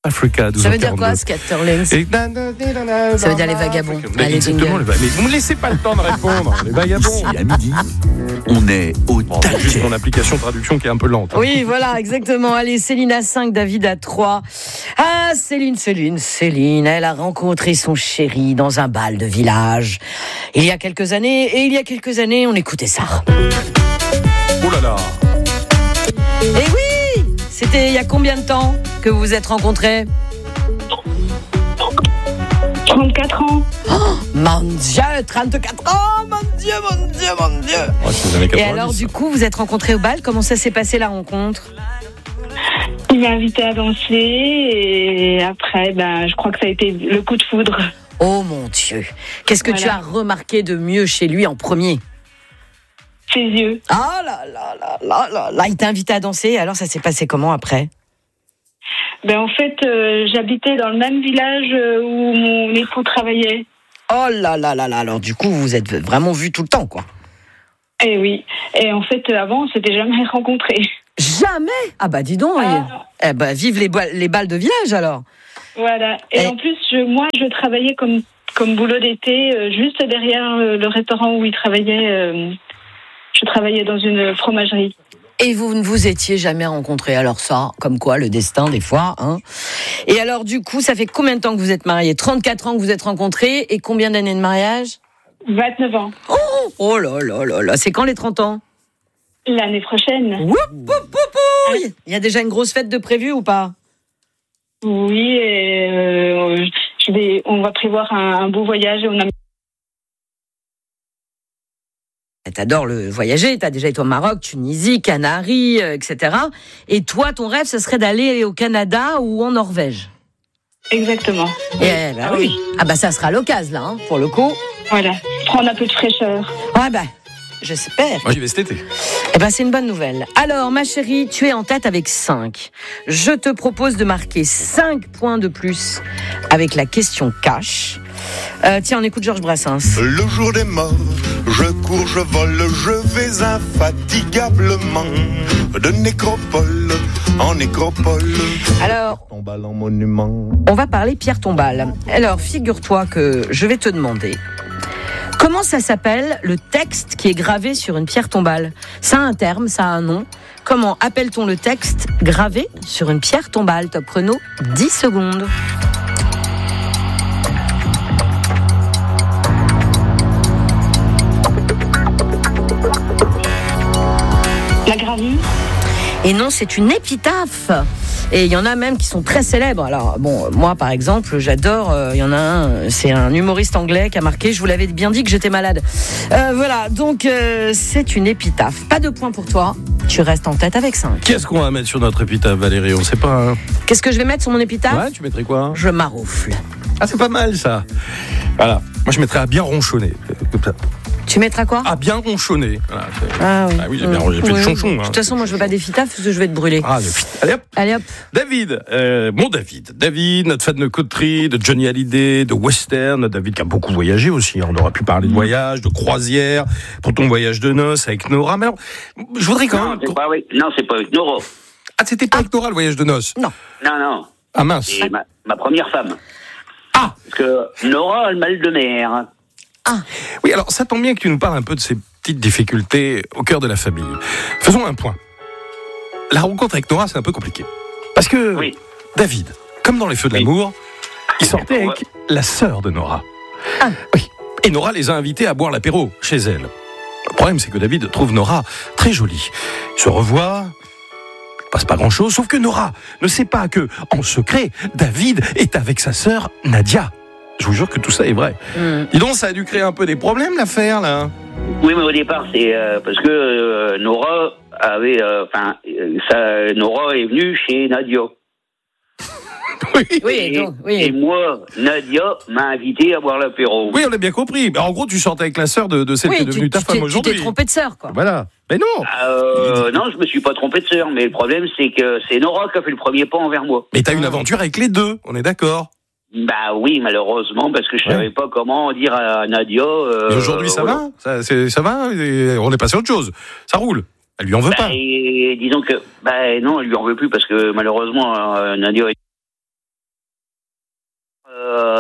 Africa. Ça veut dire quoi, Scatterlings? Ça veut dire les vagabonds. Allez, jingle. Mais vous me laissez pas le temps de répondre. Les vagabonds. Ici à midi, on est au C'est juste taquet. mon application traduction qui est un peu lente. Oui, voilà, exactement. Allez, Céline à 5, David à 3. Ah, Céline, elle a rencontré son chéri dans un bal de village. Il y a quelques années, on écoutait ça. Oh là là. Et oui, c'était il y a combien de temps que vous vous êtes rencontrés? 34 ans. Mon Dieu, 34 ans, mon Dieu. Ouais, c'est les années 90. Et alors, du coup, vous êtes rencontrés au bal. Comment ça s'est passé, la rencontre? Il m'a invité à danser et après, je crois que ça a été le coup de foudre. Oh mon Dieu. Qu'est-ce que tu as remarqué de mieux chez lui en premier? Ses yeux. Ah là, il t'a invité à danser. Alors, ça s'est passé comment après? En fait, j'habitais dans le même village où mon époux travaillait. Oh là. Alors, du coup, vous vous êtes vraiment vus tout le temps, quoi. Et oui. Et en fait, avant, on s'était jamais rencontrés. Jamais? Ah bah, dis donc. Ah. Vive les balles de village, alors. Voilà. Et en plus, moi, je travaillais comme boulot d'été, juste derrière le restaurant où il travaillait. Je travaillais dans une fromagerie. Et vous ne vous étiez jamais rencontrés. Alors ça, comme quoi, le destin, des fois. Hein. Et alors, du coup, ça fait combien de temps que vous êtes mariés? 34 ans que vous êtes rencontrés. Et combien d'années de mariage? 29 ans. Oh là. C'est quand les 30 ans? L'année prochaine. Il y a déjà une grosse fête de prévue ou pas? Oui, et on va prévoir un beau voyage. Et on a... T'adores voyager, t'as déjà été au Maroc, Tunisie, Canaries, etc. Et toi, ton rêve, ce serait d'aller au Canada ou en Norvège? Exactement. Oui. Ah bah ça sera l'occasion, là, hein, pour le coup. Voilà, prendre un peu de fraîcheur. Ouais bah, j'espère. Moi, j'y vais cet été. Eh ben, c'est une bonne nouvelle. Alors, ma chérie, tu es en tête avec 5. Je te propose de marquer 5 points de plus avec la question cash. Tiens, on écoute Georges Brassens. Le jour des morts, je cours, je vole, je vais infatigablement de nécropole en nécropole. Alors, Tombale en monument. on va parler Pierre Tombal. Alors, figure-toi que je vais te demander comment ça s'appelle le texte qui est gravé sur une pierre tombale. Ça a un terme, ça a un nom. Comment appelle-t-on le texte gravé sur une pierre tombale? Top chrono, 10 secondes. La gravure. Et non, c'est une épitaphe. Et il y en a même qui sont très célèbres. Alors, bon, moi, par exemple, j'adore, il y en a un, c'est un humoriste anglais qui a marqué « Je vous l'avais bien dit que j'étais malade ». Voilà, donc c'est une épitaphe. Pas de points pour toi, tu restes en tête avec 5. Qu'est-ce qu'on va mettre sur notre épitaphe, Valérie? On sait pas. Hein. Qu'est-ce que je vais mettre sur mon épitaphe? Ouais, tu mettrais quoi? Je maroufle. Ah, c'est pas mal, ça. Voilà. Moi, je mettrais à bien ronchonner. Tu mettras quoi? À bien ronchonner. Voilà, Ah oui. Ah oui, j'ai fait le chonchon. De toute façon, moi, je veux pas d'épitaphe parce que je vais te brûler. Ah, allez hop. Allez hop. David, David, notre fan de coterie, de Johnny Hallyday, de western. David qui a beaucoup voyagé aussi. On aurait pu parler de voyage, de croisière, pour ton voyage de noces avec Nora. Mais alors, je voudrais quand même. Non, c'est pas avec Nora. Ah, c'était pas avec Nora le voyage de noces? Non. Non. Ah mince. C'est ma première femme. Ah. Parce que Nora a le mal de mer. Oui, alors ça tombe bien que tu nous parles un peu de ces petites difficultés au cœur de la famille. Faisons un point. La rencontre avec Nora, c'est un peu compliqué. Parce que David, comme dans Les Feux de l'amour, il sortait avec la sœur de Nora. Ah. Oui. Et Nora les a invités à boire l'apéro chez elle. Le problème, c'est que David trouve Nora très jolie. Ils se revoient, il ne passe pas grand-chose, sauf que Nora ne sait pas que, en secret, David est avec sa sœur Nadia. Je vous jure que tout ça est vrai. Dis donc, ça a dû créer un peu des problèmes, l'affaire, là. Oui, mais au départ, c'est parce que Nora avait... Nora est venue chez Nadia. Et moi, Nadia m'a invité à boire l'apéro. Oui, on l'a bien compris. Mais en gros, tu sortais avec la sœur de celle qui est devenue ta femme aujourd'hui. Tu t'es trompé de sœur, quoi. Voilà. Mais non. Non, je me suis pas trompé de sœur, mais le problème, c'est que c'est Nora qui a fait le premier pas envers moi. Mais t'as une aventure avec les deux, on est d'accord? Bah oui, malheureusement, parce que je savais pas comment dire à Nadia... Et aujourd'hui, ça va? Ça va? On est passé à autre chose. Ça roule. Elle lui en veut pas. Et disons que... non, elle lui en veut plus, parce que malheureusement, Nadia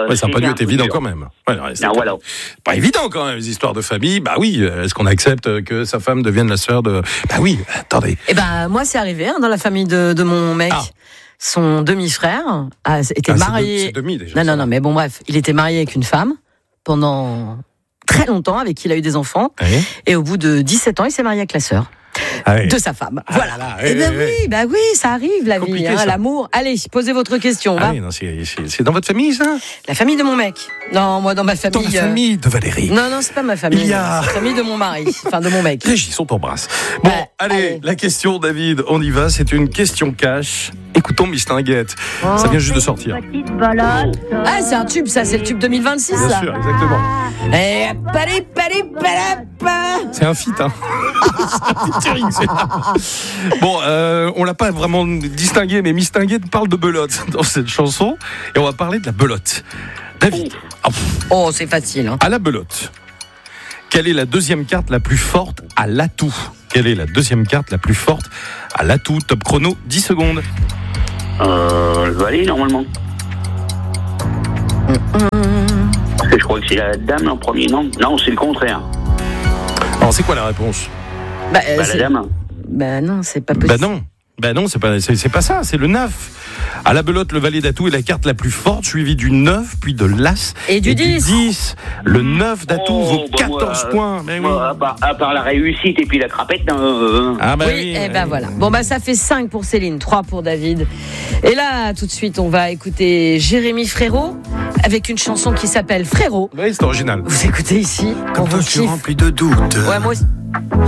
Ouais, ça n'a pas dû être évident quand même. Ouais, non, voilà. Pas évident quand même, les histoires de famille. Bah oui, est-ce qu'on accepte que sa femme devienne la sœur de... Bah oui, attendez. Eh ben, moi, c'est arrivé dans la famille de mon mec. Ah. Son demi-frère était marié... C'est demi déjà. Non, mais bon, bref. Il était marié avec une femme pendant très longtemps, avec qui il a eu des enfants. Oui. Et au bout de 17 ans, il s'est marié avec la sœur. Ah oui. De sa femme. Ah Voilà. là là, Eh ben oui, bah oui, ça arrive la vie, Compliqué, ça. l'amour. Allez, posez votre question. Ah va. oui, non, c'est dans votre famille, ça? La famille de mon mec. Non, moi dans ma famille. Dans la famille de Valérie. Non, c'est pas ma famille. Il y a- C'est la famille de mon mari, enfin de mon mec. Régis, on t'embrasse. Bon, Ouais, allez, la question, David, on y va. C'est une question cash. Écoutons Mistinguette. Ça vient juste de sortir. Ah, c'est un tube, ça, c'est le tube 2026, Bien là. sûr, exactement. Eh, C'est un feat, hein. C'est un featuring, c'est là. Bon, on l'a pas vraiment distingué, mais Mistinguette parle de belote dans cette chanson. Et on va parler de la belote. David, Oh, c'est facile. Hein. à la belote, quelle est la deuxième carte la plus forte à l'atout? Quelle est la deuxième carte la plus forte à l'atout? Top chrono, 10 secondes. Le valet, normalement. Parce que je crois que c'est la dame en premier, non? Non, c'est le contraire. Alors, c'est quoi la réponse? Bah, La dame. Bah non, c'est pas possible. Bah non, c'est pas ça, c'est le 9. À la belote, le valet d'atout est la carte la plus forte, suivie du 9, puis de l'as Et du 10. Le 9 d'atout vaut 14 points. Mais oui. Moi, à part la réussite et puis la crapette, Ah bah Oui, et ben voilà. Bon, bah ça fait 5 pour Céline, 3 pour David. Et là, tout de suite, on va écouter Jérémy Frérot avec une chanson qui s'appelle Frérot. Oui, c'est original. Vous écoutez ici, on Quand vous je suis kiffe. rempli de doutes. Ouais, moi aussi.